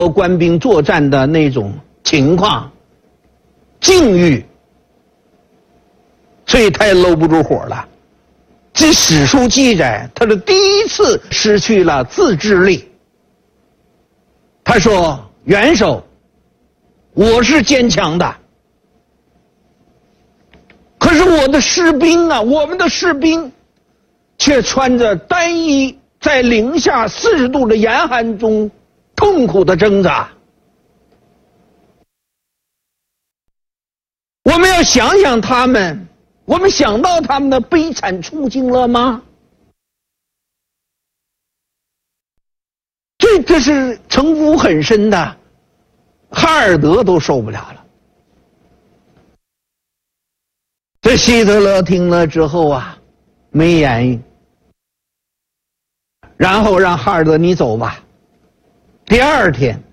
官兵作战的那种情况、境遇，所以他也搂不住火了。据史书记载，他是第一次失去了自制力。他说：“元首，我是坚强的，可是我的士兵啊，我们的士兵却穿着单衣，在零下40度的严寒中痛苦的挣扎。我们要想想他们，我们想到他们的悲惨处境了吗？这是城府很深的，哈尔德都受不了了。这希特勒听了之后啊，没言语，然后让哈尔德你走吧。第二天，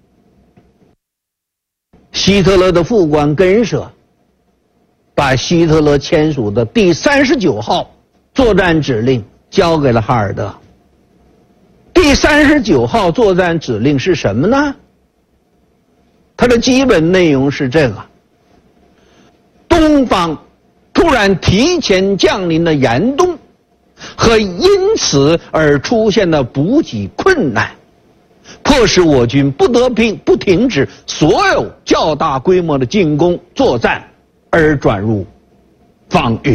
希特勒的副官根舍把希特勒签署的第39号作战指令交给了哈尔德。第39号作战指令是什么呢？它的基本内容是这个：东方突然提前降临的严冬和因此而出现的补给困难，迫使我军不得不停止所有较大规模的进攻作战，而转入防御。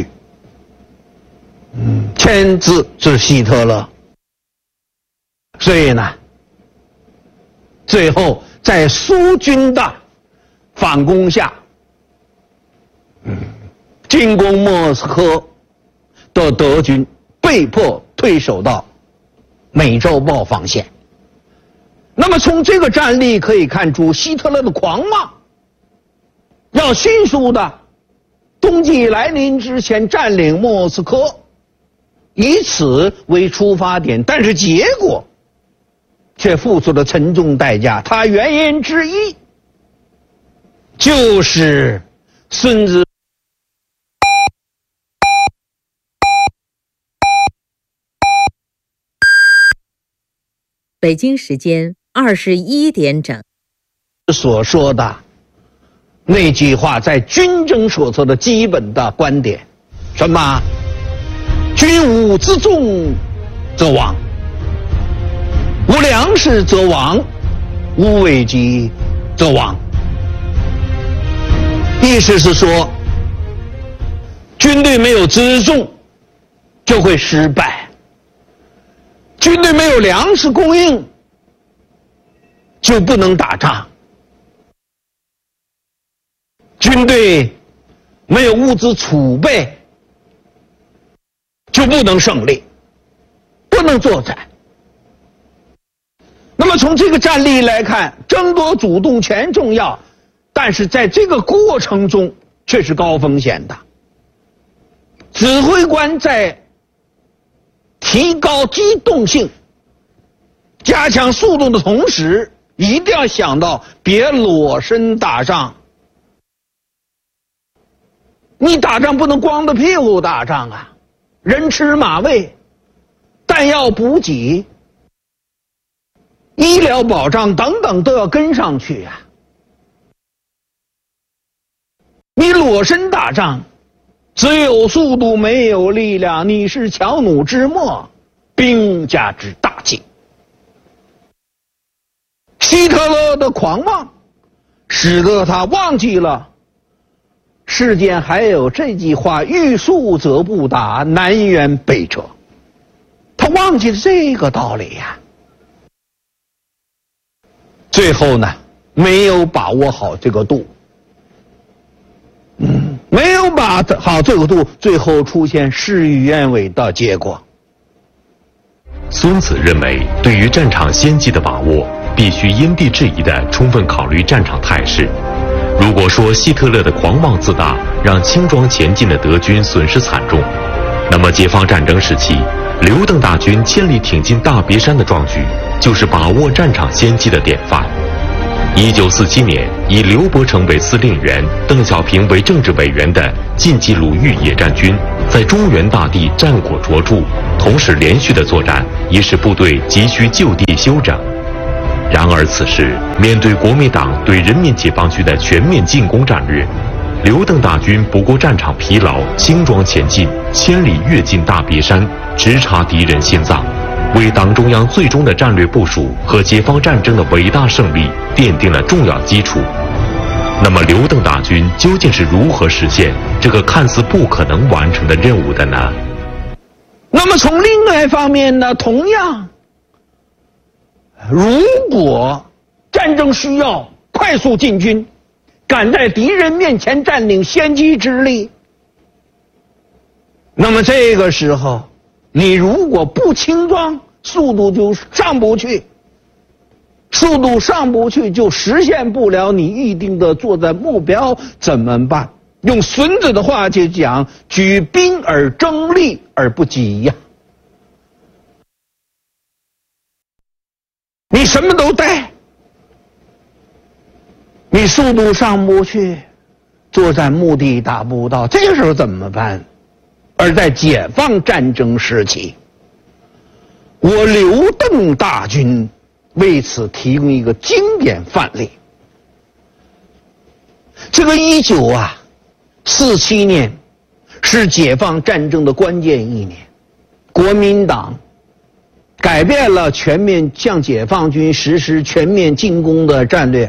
签字是希特勒。所以呢，最后在苏军的反攻下，进攻莫斯科的德军被迫退守到美洲豹防线。那么从这个战例可以看出，希特勒的狂妄，要迅速的冬季来临之前占领莫斯科，以此为出发点，但是结果却付出了沉重代价。它原因之一就是孙子北京时间21点整所说的那句话，在军政手册的基本的观点，什么？军无辎重则亡，无粮食则亡，无危机则亡。意思是说，军队没有辎重就会失败，军队没有粮食供应就不能打仗，军队没有物资储备就不能胜利，不能作战。那么从这个战例来看，争夺主动权重要，但是在这个过程中却是高风险的。指挥官在提高机动性、加强速度的同时，一定要想到别裸身打仗。你打仗不能光着屁股打仗啊，人吃马喂，弹药补给、医疗保障等等都要跟上去啊。你裸身打仗，只有速度没有力量，你是强弩之末，兵家之大忌。希特勒的狂妄使得他忘记了世间还有这句话：欲速则不达，南辕北辙。他忘记了这个道理呀。最后呢，没有把握好这个度，没有把好这个度，最后出现事与愿违的结果。 孙子认为，对于战场先机的把握，必须因地制宜地充分考虑战场态势。如果说希特勒的狂妄自大让轻装前进的德军损失惨重，那么解放战争时期刘邓大军千里挺进大别山的壮举，就是把握战场先机的典范。1947年，以刘伯承为司令员、邓小平为政治委员的晋冀鲁豫野战军，在中原大地战果卓著，同时连续的作战，已使部队急需就地休整。 然而此时，面对国民党对人民解放军的全面进攻战略，刘邓大军不顾战场疲劳，轻装前进，千里跃进大别山，直插敌人心脏，为党中央最终的战略部署和解放战争的伟大胜利奠定了重要基础。那么，刘邓大军究竟是如何实现这个看似不可能完成的任务的呢？ 那么从另外一方面呢，同样，如果战争需要快速进军，赶在敌人面前占领先机之力，那么这个时候，你如果不轻装，速度就上不去，速度上不去就实现不了你预定的作战目标，怎么办？用孙子的话就讲，举兵而争利而不击呀。你什么都带，你速度上不去，作战目的达不到，这个时候怎么办？而在解放战争时期，我刘邓大军为此提供一个经典范例。这个1947年是解放战争的关键一年，国民党改变了全面向解放军实施全面进攻的战略，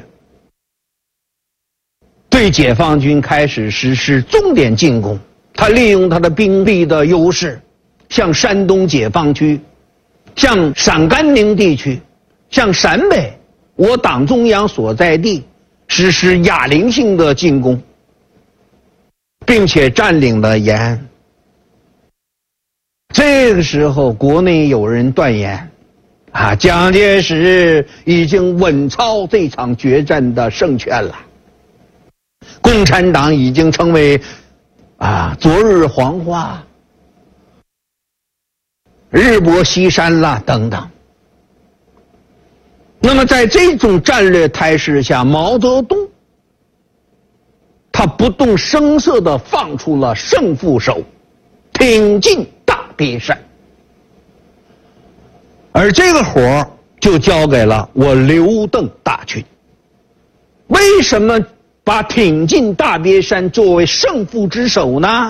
对解放军开始实施重点进攻。他利用他的兵力的优势，向山东解放区、向陕甘宁地区、向陕北我党中央所在地实施哑铃性的进攻，并且占领了延安。这个时候，国内有人断言，蒋介石已经稳操这场决战的胜券了，共产党已经成为昨日黄花，日薄西山了等等。那么在这种战略态势下，毛泽东他不动声色地放出了胜负手，挺进大别山，而这个活儿就交给了我刘邓大军。为什么把挺进大别山作为胜负之首呢？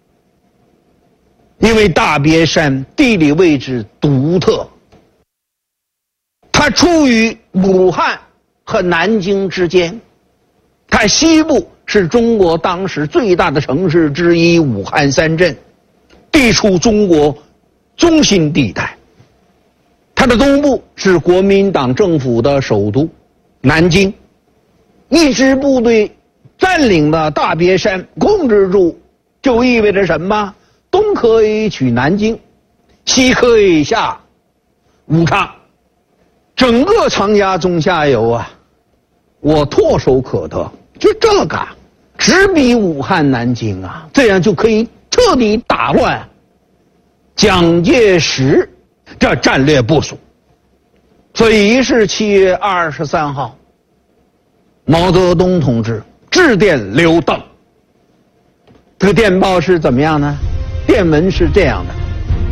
因为大别山地理位置独特，它处于武汉和南京之间，它西部是中国当时最大的城市之一武汉三镇，地处中国中心地带，它的东部是国民党政府的首都南京。一支部队占领了大别山，控制住，就意味着什么？东可以取南京，西可以下武昌，整个长江中下游我唾手可得。就这个直逼武汉南京这样就可以彻底打乱蒋介石这战略部署。所以于是7月23号，毛泽东同志致电刘邓。这个电报是怎么样呢？电文是这样的：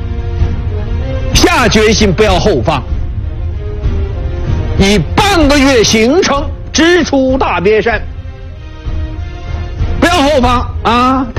下决心不要后放，以半个月行程直出大别山，不要后放